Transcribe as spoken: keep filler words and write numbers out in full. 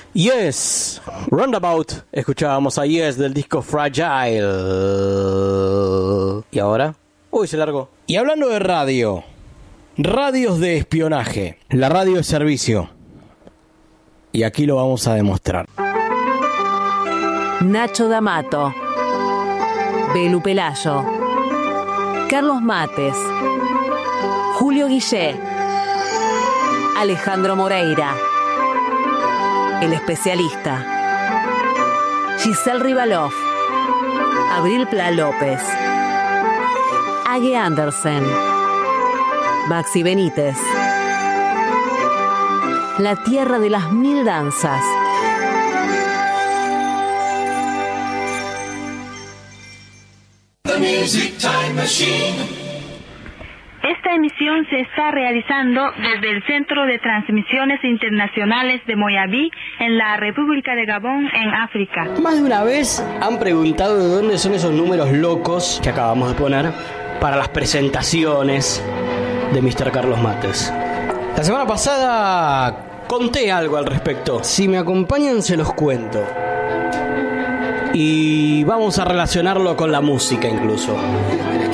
Yes, Roundabout. Escuchábamos a Yes del disco Fragile. ¿Y ahora? Uy, se largó. Y hablando de radio, radios de espionaje. La radio es servicio. Y aquí lo vamos a demostrar. Nacho D'Amato, Belu Pelayo, Carlos Mates, Julio Guillé, Alejandro Moreira, El Especialista, Giselle Rivalov, Abril Pla López, Ague Andersen, Maxi Benítez, La Tierra de las Mil Danzas, The Music Time Machine. Esta emisión se está realizando desde el Centro de Transmisiones Internacionales de Moyabí, en la República de Gabón, en África. Más de una vez han preguntado de dónde son esos números locos que acabamos de poner para las presentaciones de mister Carlos Mates. La semana pasada conté algo al respecto. Si me acompañan se los cuento. Y vamos a relacionarlo con la música incluso.